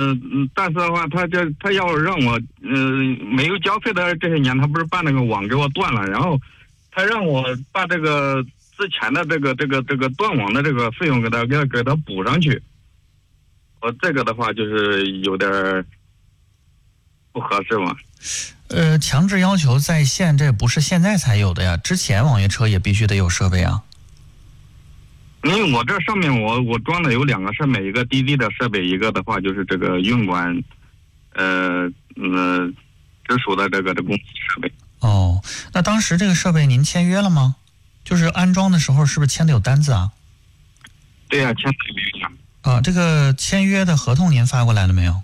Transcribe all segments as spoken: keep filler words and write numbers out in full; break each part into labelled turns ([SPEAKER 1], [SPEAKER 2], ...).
[SPEAKER 1] 嗯嗯，但是的话，他这他要让我，嗯、呃，没有交费的这些年，他不是把那个网给我断了，然后他让我把这个之前的这个这个这个断网的这个费用给他给给他补上去。我这个的话就是有点不合适嘛。
[SPEAKER 2] 呃，强制要求在线，这不是现在才有的呀，之前网约车也必须得有设备啊。
[SPEAKER 1] 因为我这上面我我装的有两个设备，一个滴滴的设备，一个的话就是这个运管，呃呃，直属的这个的公司设备。
[SPEAKER 2] 哦，那当时这个设备您签约了吗？就是安装的时候是不是签的有单子啊？
[SPEAKER 1] 对呀、啊，签的约呀。
[SPEAKER 2] 啊，这个签约的合同您发过来了没有？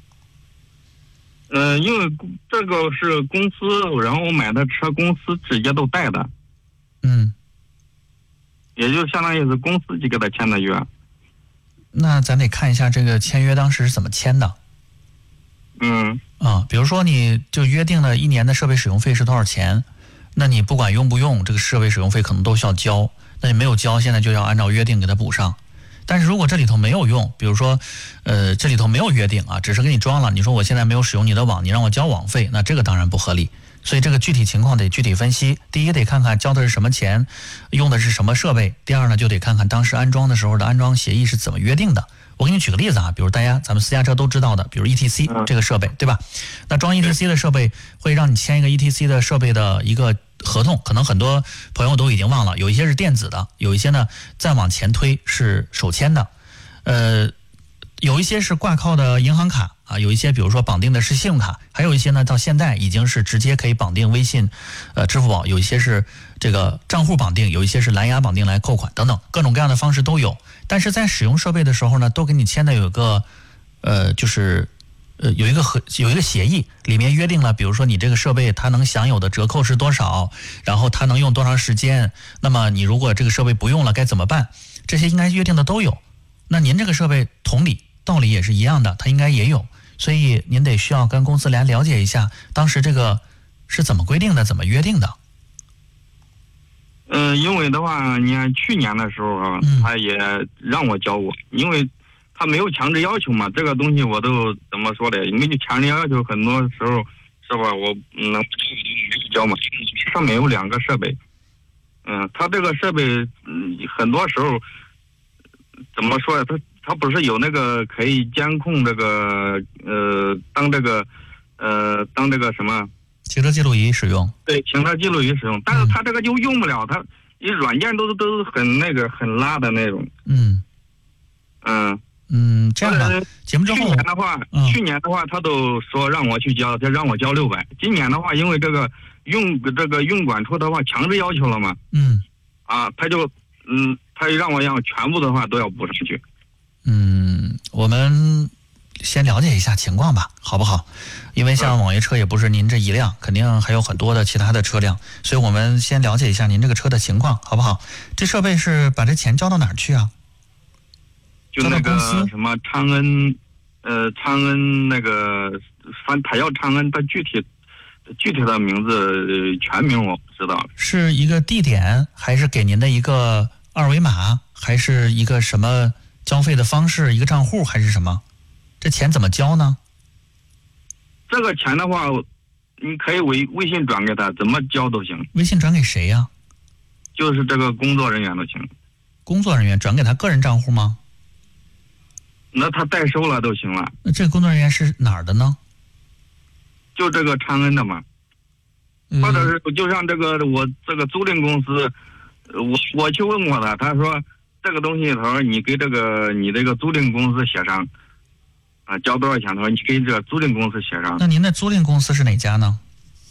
[SPEAKER 1] 呃，因为这个是公司，然后我买的车公司直接都带的。
[SPEAKER 2] 嗯。
[SPEAKER 1] 也就相当于是公司去给他签的约。
[SPEAKER 2] 那咱得看一下这个签约当时是怎么签的。
[SPEAKER 1] 嗯。
[SPEAKER 2] 啊，比如说你就约定了一年的设备使用费是多少钱，那你不管用不用，这个设备使用费可能都需要交。那你没有交，现在就要按照约定给他补上。但是如果这里头没有用，比如说，呃，这里头没有约定啊，只是给你装了，你说我现在没有使用你的网，你让我交网费，那这个当然不合理。所以这个具体情况得具体分析。第一得看看交的是什么钱，用的是什么设备。第二呢，就得看看当时安装的时候的安装协议是怎么约定的。我给你举个例子啊，比如大家咱们私家车都知道的，比如 E T C 这个设备，对吧？那装 E T C 的设备会让你签一个 E T C 的设备的一个合同，可能很多朋友都已经忘了，有一些是电子的，有一些呢再往前推是手签的，呃。有一些是挂靠的银行卡啊，有一些比如说绑定的是信用卡，还有一些呢到现在已经是直接可以绑定微信、呃支付宝，有一些是这个账户绑定，有一些是蓝牙绑定来扣款等等，各种各样的方式都有。但是在使用设备的时候呢，都给你签的有一个呃就是呃有一个和有一个协议，里面约定了，比如说你这个设备它能享有的折扣是多少，然后它能用多长时间，那么你如果这个设备不用了该怎么办，这些应该约定的都有。那您这个设备同理道理也是一样的，它应该也有，所以您得需要跟公司来了解一下，当时这个是怎么规定的，怎么约定的。
[SPEAKER 1] 嗯、呃，因为的话，你看去年的时候啊，
[SPEAKER 2] 嗯、
[SPEAKER 1] 他也让我交过，因为他没有强制要求嘛，这个东西我都怎么说的，没有强制要求，很多时候是吧？我能没有交嘛？上面有两个设备，嗯、呃，他这个设备，嗯，很多时候怎么说呀？他它不是有那个可以监控这个呃当这个呃当这个什么
[SPEAKER 2] 行车记录仪使用？
[SPEAKER 1] 对，行车记录仪使用，但是它这个就用不了，它因为软件都都很那个很拉的那种。
[SPEAKER 2] 嗯
[SPEAKER 1] 嗯
[SPEAKER 2] 嗯，这样吧，节目之后
[SPEAKER 1] 去年的话，
[SPEAKER 2] 嗯、
[SPEAKER 1] 去年的话他都说让我去交，他让我交六百。今年的话，因为这个用这个运管处的话强制要求了嘛，
[SPEAKER 2] 嗯
[SPEAKER 1] 啊，他就嗯他就让我让全部的话都要补上去。
[SPEAKER 2] 嗯，我们先了解一下情况吧，好不好？因为像网约车也不是您这一辆，肯定还有很多的其他的车辆，所以我们先了解一下您这个车的情况，好不好？这设备是把这钱交到哪儿去啊？
[SPEAKER 1] 就那个什么昌恩，呃，昌恩那个，反他要昌恩，他具体具体的名字、呃、全名我不知道。
[SPEAKER 2] 是一个地点，还是给您的一个二维码，还是一个什么？交费的方式，一个账户还是什么？这钱怎么交呢？
[SPEAKER 1] 这个钱的话，你可以微微信转给他，怎么交都行。
[SPEAKER 2] 微信转给谁呀、啊？
[SPEAKER 1] 就是这个工作人员都行。
[SPEAKER 2] 工作人员转给他个人账户吗？
[SPEAKER 1] 那他代收了都行了。
[SPEAKER 2] 那这个工作人员是哪儿的呢？
[SPEAKER 1] 就这个昌恩的嘛。嗯、或者是就像这个我这个租赁公司，我我去问过他，他说。这个东西，他说你给这个你这个租赁公司协商，啊，交多少钱？他说你给这个租赁公司协商。
[SPEAKER 2] 那您的租赁公司是哪家呢？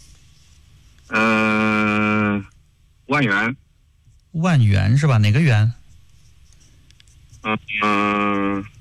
[SPEAKER 1] 嗯、呃，万元。
[SPEAKER 2] 万元是吧？哪个元？
[SPEAKER 1] 嗯嗯、呃，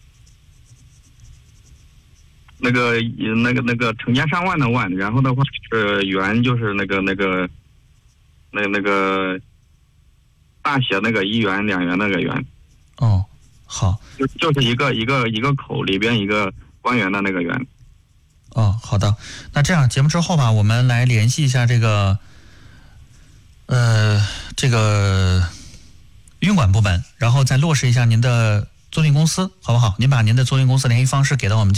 [SPEAKER 1] 那个那个那个成千上万的万，然后的话是元，就是那个那个那那个。大写那个一元两元那个元。
[SPEAKER 2] 哦，好，
[SPEAKER 1] 就就是一个一个一个口里边一个官员的那个元。
[SPEAKER 2] 哦，好的，那这样节目之后吧，我们来联系一下这个呃这个运管部门，然后再落实一下您的租赁公司，好不好？您把您的租赁公司联系方式给到我们。